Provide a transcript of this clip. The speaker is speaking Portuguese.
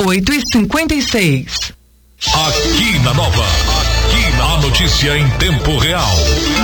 8h56. Aqui na Nova, a notícia em tempo real.